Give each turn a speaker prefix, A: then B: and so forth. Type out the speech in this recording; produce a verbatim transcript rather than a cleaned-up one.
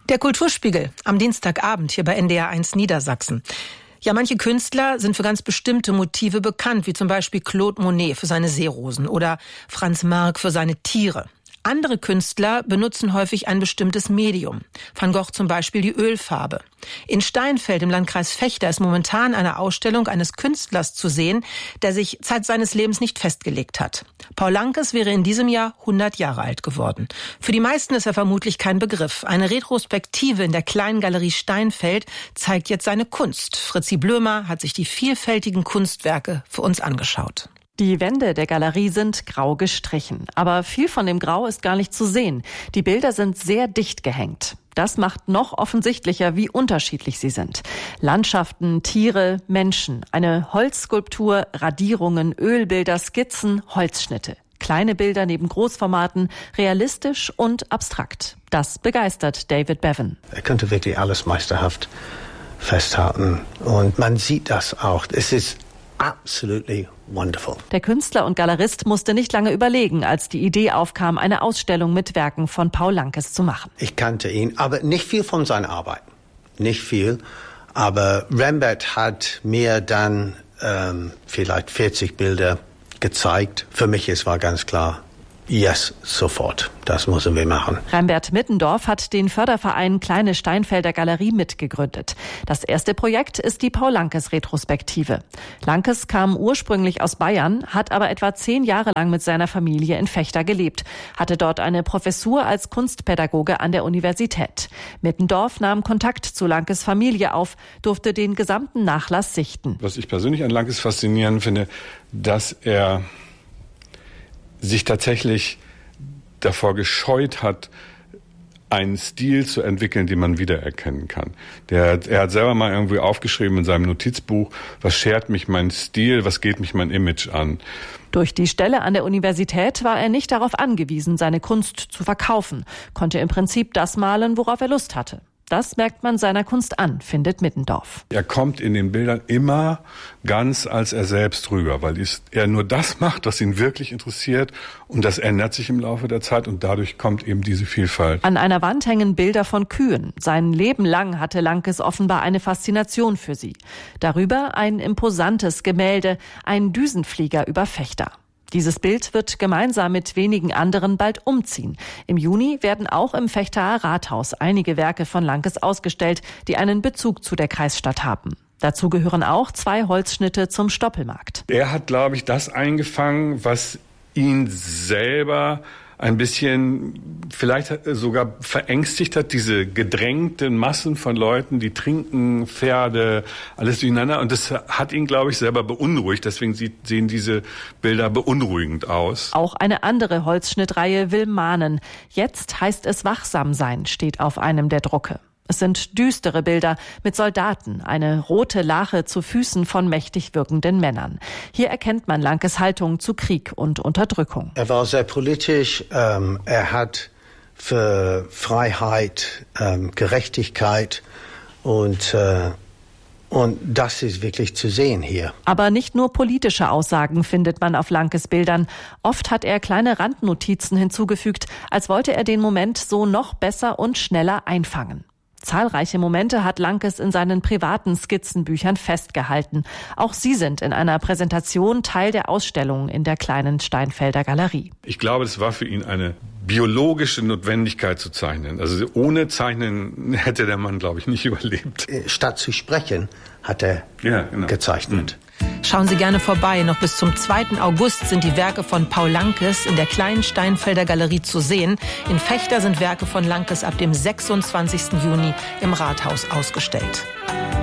A: Der Kulturspiegel am Dienstagabend hier bei N D R eins Niedersachsen. Ja, manche Künstler sind für ganz bestimmte Motive bekannt, wie zum Beispiel Claude Monet für seine Seerosen oder Franz Marc für seine Tiere. Andere Künstler benutzen häufig ein bestimmtes Medium. Van Gogh zum Beispiel die Ölfarbe. In Steinfeld im Landkreis Vechta ist momentan eine Ausstellung eines Künstlers zu sehen, der sich Zeit seines Lebens nicht festgelegt hat. Paul Lankes wäre in diesem Jahr hundert Jahre alt geworden. Für die meisten ist er vermutlich kein Begriff. Eine Retrospektive in der Kleinen Galerie Steinfeld zeigt jetzt seine Kunst. Fritzi Blömer hat sich die vielfältigen Kunstwerke für uns angeschaut.
B: Die Wände der Galerie sind grau gestrichen, aber viel von dem Grau ist gar nicht zu sehen. Die Bilder sind sehr dicht gehängt. Das macht noch offensichtlicher, wie unterschiedlich sie sind. Landschaften, Tiere, Menschen, eine Holzskulptur, Radierungen, Ölbilder, Skizzen, Holzschnitte. Kleine Bilder neben Großformaten, realistisch und abstrakt. Das begeistert David Bevan.
C: Er könnte wirklich alles meisterhaft festhalten und man sieht das auch. Es ist absolutely wonderful.
B: Der Künstler und Galerist musste nicht lange überlegen, als die Idee aufkam, eine Ausstellung mit Werken von Paul Lankes zu machen.
C: Ich kannte ihn, aber nicht viel von seiner Arbeit. Nicht viel. Aber Rembert hat mir dann ähm, vielleicht vierzig Bilder gezeigt. Für mich es war ganz klar, yes, sofort. Das müssen wir machen.
B: Rembert Mittendorf hat den Förderverein Kleine Steinfelder Galerie mitgegründet. Das erste Projekt ist die Paul Lankes Retrospektive. Lankes kam ursprünglich aus Bayern, hat aber etwa zehn Jahre lang mit seiner Familie in Vechta gelebt, hatte dort eine Professur als Kunstpädagoge an der Universität. Mittendorf nahm Kontakt zu Lankes Familie auf, durfte den gesamten Nachlass sichten.
D: Was ich persönlich an Lankes faszinierend finde, dass er sich tatsächlich davor gescheut hat, einen Stil zu entwickeln, den man wiedererkennen kann. Der, er hat selber mal irgendwie aufgeschrieben in seinem Notizbuch, was schert mich mein Stil, was geht mich mein Image an.
B: Durch die Stelle an der Universität war er nicht darauf angewiesen, seine Kunst zu verkaufen, konnte im Prinzip das malen, worauf er Lust hatte. Das merkt man seiner Kunst an, findet Mittendorf.
D: Er kommt in den Bildern immer ganz als er selbst rüber, weil er nur das macht, was ihn wirklich interessiert. Und das ändert sich im Laufe der Zeit und dadurch kommt eben diese Vielfalt.
B: An einer Wand hängen Bilder von Kühen. Sein Leben lang hatte Lankes offenbar eine Faszination für sie. Darüber ein imposantes Gemälde, ein Düsenflieger über Vechta. Dieses Bild wird gemeinsam mit wenigen anderen bald umziehen. Im Juni werden auch im Vechtaer Rathaus einige Werke von Lankes ausgestellt, die einen Bezug zu der Kreisstadt haben. Dazu gehören auch zwei Holzschnitte zum Stoppelmarkt.
D: Er hat, glaube ich, das eingefangen, was ihn selber ein bisschen vielleicht sogar verängstigt hat, diese gedrängten Massen von Leuten, die trinken, Pferde, alles durcheinander. Und das hat ihn, glaube ich, selber beunruhigt. Deswegen sehen diese Bilder beunruhigend aus.
B: Auch eine andere Holzschnittreihe will mahnen. Jetzt heißt es wachsam sein, steht auf einem der Drucke. Es sind düstere Bilder mit Soldaten, eine rote Lache zu Füßen von mächtig wirkenden Männern. Hier erkennt man Lankes Haltung zu Krieg und Unterdrückung.
C: Er war sehr politisch, ähm, er hat für Freiheit, ähm, Gerechtigkeit und äh, Und das ist wirklich zu sehen hier.
B: Aber nicht nur politische Aussagen findet man auf Lankes Bildern. Oft hat er kleine Randnotizen hinzugefügt, als wollte er den Moment so noch besser und schneller einfangen. Zahlreiche Momente hat Lankes in seinen privaten Skizzenbüchern festgehalten. Auch sie sind in einer Präsentation Teil der Ausstellung in der Kleinen Steinfelder Galerie.
D: Ich glaube, es war für ihn eine biologische Notwendigkeit zu zeichnen. Also ohne Zeichnen hätte der Mann, glaube ich, nicht überlebt.
C: Statt zu sprechen, hat er
D: ja, genau.
C: gezeichnet.
A: Schauen Sie gerne vorbei. Noch bis zum zweiten August sind die Werke von Paul Lankes in der Kleinen Steinfelder Galerie zu sehen. In Vechta sind Werke von Lankes ab dem sechsundzwanzigsten Juni im Rathaus ausgestellt.